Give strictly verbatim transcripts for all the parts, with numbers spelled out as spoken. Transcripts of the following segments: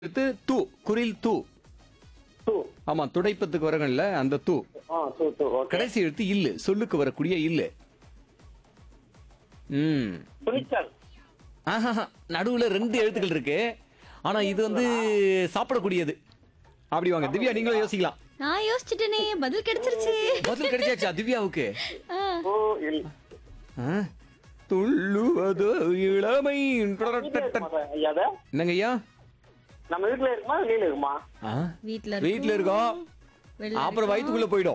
எடுத்து தூ குரில் தூ டூ ஆமா துடைப்பத்துக்கு வரங்கள்ல அந்த தூ ஆ டூ டூ ஓகே கடைசி எழுத்து இல்லு சொல்லுக்கு வரக்கூடிய இல்லு. ம் துணிச்சல் ஆஹா நடுவுல ரெண்டு எழுத்துக்கள் இருக்கு. ஆனா இது வந்து சாப்பிடக்கூடியது. அப்படி வாங்க திவ்யா நீங்களும் யோசிக்கலாம். நான் யோசிச்சுட்டேனே பதில் கிடைச்சிருச்சு. பதில் கிடைச்சாச்சா திவ்யாவுக்கு? ஆ, ஓ இல் ஆ, துள்ளுவது இளமை. ஐயா அத என்னங்க ஐயா? நம்ம வீட்ல இருக்குமா வெளியில இருக்குமா ஆ, வீட்ல வீட்ல இருக்கோம். வெளில அப்புறம் வயித்துக்குள்ள போயிடும்.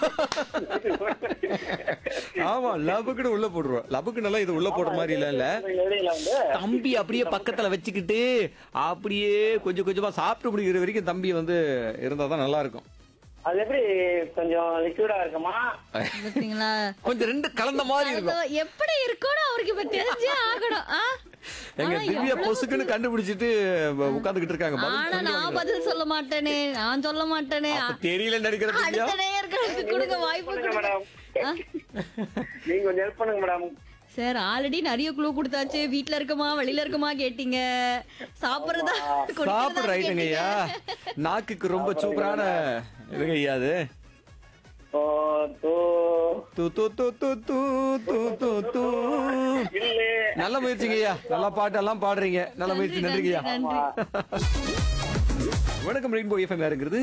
ஆமா லபுக்குன்னு உள்ள போடுறோம். லபுக்கு நல்லா இது உள்ள போடுற மாதிரி இல்ல இல்ல இடையில வந்து தம்பி அப்படியே பக்கத்துல வச்சுக்கிட்டு அப்படியே கொஞ்சம் கொஞ்சமா சாப்பிட்டு முடிக்கிற வரைக்கும் தம்பி வந்து இருந்தாதான் நல்லா இருக்கும். அது எப்படி கொஞ்சம் லிக்விடா இருக்குமா பாத்தீங்களா? கொஞ்சம் ரெண்டு கலந்த மாதிரி இருக்கும். அது எப்படி இருக்கும்னு அவருக்கு இப்ப தெரிஞ்சே ஆகணும். ஆ? எங்க ஆனா திவ்யா எவ்வளவு பொசுக்குன்னு கண்டுபிடிச்சிட்டு உட்கார்ந்துகிட்டு இருக்காங்க. பதில் ஆனா சொல்லுவாங்க. நான் பதில் சொல்ல மாட்டேனே, நான் சொல்ல மாட்டேனே. அப்ப தெரியல நடிக்கிற திவ்யா. அடுத்த நேயர்களுக்கு கொடுங்க வாய்ப்பு பண்ணுங்க கொடுங்க. மேடம் ஆ? நீங்க கொஞ்சம் ஹெல்ப் பண்ணுங்க மேடம். சார் ஆல்ரெடி நிறைய க்ளூ கொடுத்தாச்சு. வீட்ல இருக்குமா வெளியில இருக்குமா கேட்டீங்க. சாப்பிடுறதா சாப்பிடு ரைட்டுங்க ஐயா. நாக்குக்கு ரொம்ப சூப்பரான இதுங்க ஐயா அது. ஓ டூ தூ தூ தூ தூ தூ தூ தூ தூ. இல்ல நல்ல முயற்சிங்க ஐயா. நல்லா பாட்டெல்லாம் பாடுறீங்க. நல்ல முயற்சி நன்றிங்க ஐயா. நன்றி. வணக்கம் ரெயின்போ எஃப்எம் யாருங்கிறது?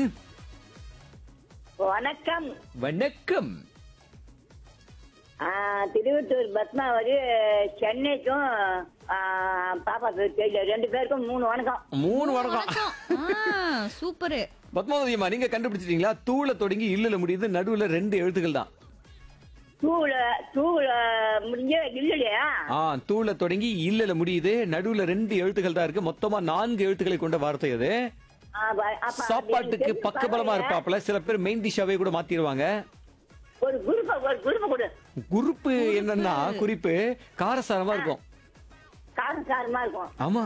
வணக்கம். வணக்கம். ஆ, திருவத்தூர் பத்மாவதி சென்னைக்கும் ஆ, பாப்பா பேர் தெரியல. ரெண்டு பேருக்கும் மூணு வணக்கம். மூணு வணக்கம். ஆ, சூப்பரு. பத்மாவதி அம்மா நீங்க கண்டுபிடிச்சிட்டீங்களா? தூள தொடங்கி இல்லல முடியுது. நடுவுல ரெண்டு எழுத்துக்கள் தான். தூள தூள முடிஞ்ச இல்லையா? ஆ தூள தொடங்கி இல்லல முடியுது. நடுவுல ரெண்டு எழுத்துக்கள் தான் இருக்கு. மொத்தமா நான்கு எழுத்துக்களை கொண்ட வார்த்தை அது. ஆ, ப- அப்ப சாப்பாட்டுக்கு எனக்கு பக்கபலமா தெரிஞ்சு இருப்பாப்ல. சில பேர் மெயின் டிஷ்ஷாவே கூட மாத்திடுவாங்க. ஒரு குரூப் ஒரு குரூப் கொடு. குறிப்பு என்னன்னா குறிப்பு காரசாரமா இருக்கும். காரம் சாரமா இருக்கும். ஆமா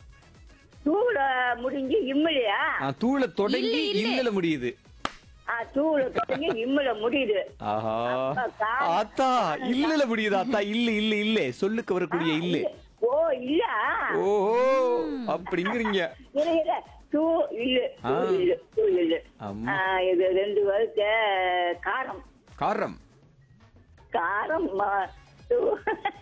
தூள முடிஞ்சு இம்மிலையா? ஆ, தூள தொடங்கி இல்ல, இல்ல. இல்லல முடியுது. ஆ, தூள தொடங்கி இம்மில முடியுது. ஆஹா அப்ப காரம் அத்தா இல்லல முடியுது. அத்தா இல்ல இல்ல இல்ல சொல்லுக்கு வரக்கூடிய இல்ல. ஓ இல்ல. ஓஹோ அப்படிங்கிறீங்க. இரு, இரு. தூ இல்ல ஆ. தூ இல்ல தூ இல்ல. ஆமா. ஆ, இது ரெண்டு வருஷ காரம் காரம் காரம் ம- தூ-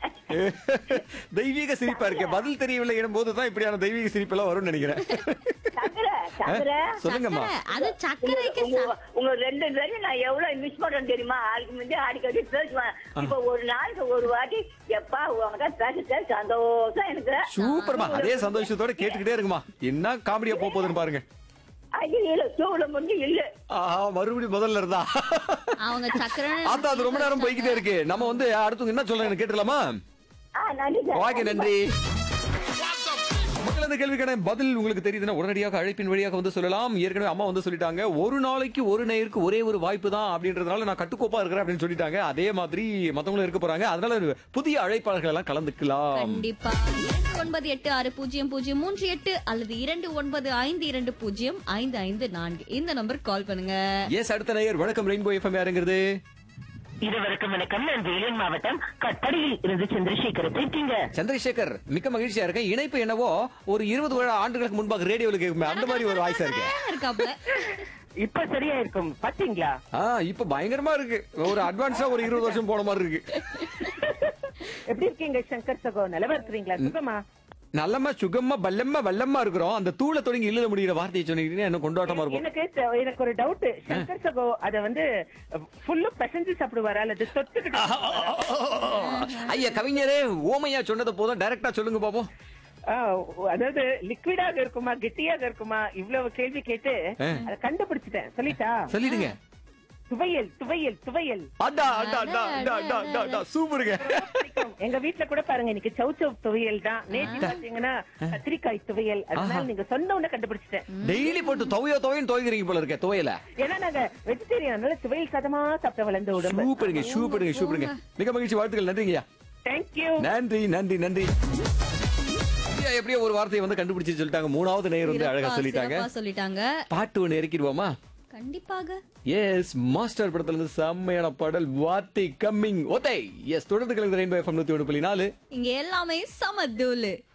தெய்வீக சிரிப்பா இருக்கு. பதில் தெரியவில்லை எனும் போதுதான் இப்படியான தெய்வீக சிரிப்பு எல்லாம் வரும்னு நினைக்கிறேன். சக்கரை சக்கரை சொல்லுங்கம்மா. சக்கரை. அது சக்கரைக்கு உங்க சா- உங்க ரெண்டு பேரும் நான் எவ்வளவு மிஸ் பண்றேன் தெரியுமா? அதுக்கு முந்தைய அடிக்கடி பேசுவேன். இப்ப ஒரு நாளைக்கு ஒரு வாட்டி எப்பா உங்ககிட்ட பேசிட்டு சந்தோஷம் எனக்கு. சூப்பர்மா. அதே சந்தோஷத்தோட கேட்டுக்கிட்டே இருக்குமா. என்ன காமெடியா போக போகுதுன்னு பாருங்க. ஐயோ இல்ல தூள முடிஞ்சு இல்ல. ஆஹா மறுபடியும் முதல்ல இருந்தா. அவங்க சக்கரை அதான் அது ரொம்ப நேரம் போய்கிட்டே இருக்கு. நம்ம வந்து அடுத்தவங்க என்ன சொல்றாங்க கேட்டுலாமா? ஆ, நன்றி சார். ஓகே நன்றி. மக்கள் அந்த கேள்விக்கான பதில் உங்களுக்கு தெரியுதுன்னா உடனடியாக அழைப்பின் வழியாக வந்து சொல்லலாம். ஏற்கனவே அம்மா வந்து சொல்லிட்டாங்க ஒரு நாளைக்கு ஒரு நேருக்கு ஒரே ஒரு வாய்ப்பு தான் அப்படின்றதுனால நான் கட்டுக்கோப்பா இருக்கிறேன் அப்படின்னு சொல்லிட்டாங்க. அதே மாதிரி மத்தவங்களும் இருக்க போறாங்க. அதனால புதிய அழைப்பாளர்கள் எல்லாம் கலந்துக்கலாம். கண்டிப்பா இரண்டு ஒன்பது எட்டு ஆறு பூஜ்ஜியம் பூஜ்ஜியம் மூன்று எட்டு அல்லது இரண்டு ஒன்பது ஐந்து இரண்டு பூஜ்ஜியம் ஐந்து ஐந்து நான்கு இந்த நம்பருக்கு கால் பண்ணுங்க. எஸ் அடுத்த நேயர் வணக்கம் ரெயின்போ எஃப்எம் யாருங்கிறது? இருவருக்கும் வணக்கம். நான் வேலூர் மாவட்டம் கட்டடியில் இருந்து சந்திரசேகர் இருக்கீங்க. சந்திரசேகர் மிக்க மகிழ்ச்சியா இருக்கேன். இணைப்பு என்னவோ ஒரு இருபது வருட ஆண்டுகளுக்கு முன்பாக ரேடியோல கேட்குமே அந்த மாதிரி ஒரு வாய்ஸா இருக்கு. இருக்காப்ல. இப்ப சரியா இருக்கும் பாத்தீங்களா? ஆ இப்ப பயங்கரமா இருக்கு. ஒரு அட்வான்ஸா ஒரு இருபது வருஷம் போன மாதிரி இருக்கு. எப்படி இருக்கீங்க சங்கர் சகோ? நலமா இருக்கிறீங்களா? சுகமா? நல்லம்மா சுகம்மா பல்லம்மா வல்லம்மா இருக்கிறோம். அந்த தூள தொடங்கி இல்லல முடிகிற வார்த்தையை சொன்னீங்கன்னா என்ன கொண்டாட்டமா இருக்கும். எனக்கு த- எனக்கு ஒரு டவுட். சங்கர் சகோ அத வந்து ஃபுல்லு பசஞ்சு சாப்பிடுவாரா அல்லது தொட்டுக்கிட்டு? ஐயா கவிஞரே ஓமையா சொன்னதை போதும் டைரக்டா சொல்லுங்க பாப்போம். ஆ, அதாவது லிக்விடாக இருக்குமா கெட்டியாக இருக்குமா இவ்வளவு கேள்வி கேட்டு அதை கண்டுபிடிச்சிட்டேன். சொல்லிட்டா? சொல்லிடுங்க. துவையல் துவையல் துவையல். அடா அடா அடா அடா அடா அடா அடா சூப்பருங்க. எங்க வீட்ல கூட பாருங்க இன்னைக்கு சௌ சௌ துவையல் தான். நேற்று பாத்தீங்கன்னா கத்திரிக்காய் துவையல். அதனால நீங்க சொன்ன உடனே கண்டுபிடிச்சிட்டேன். டெய்லி போட்டு துவையோ துவையும் துவைக்கிறீங்க போல இருக்க துவையல. ஏன்னா நாங்க வெஜிடேரியன், அதனால துவையல் சாதமா சாப்பிட்ட வளர்ந்த உடம்பு. சூப்பருங்க சூப்பருங்க சூப்பருங்க. மிக மகிழ்ச்சி வாழ்த்துக்கள். நன்றிங்கய்யா. தேங்க்யூ. நன்றி நன்றி நன்றி. ஐயா, எப்படியோ ஒரு வார்த்தையை வந்து கண்டுபிடிச்சு சொல்லிட்டாங்க. மூணாவது நேயர் வந்து அழகா சிறப்பா, சொல்லிட்டாங்க. சிறப்பா சொல்லிட்டாங்க. பாட்டு ஒண்ணு இறக்கிடுவோமா? கண்டிப்பாக. எஸ் மாஸ்டர் படத்துல இருந்து செம்மையான பாடல் வார்த்தை கம்மிங் ஓத்தை. எஸ் தொடர்ந்து கலந்து ரெயின்போ எஃப்எம் நூத்தி ஒன்று புள்ளி நாலு. இங்க எல்லாமே சமதூளு.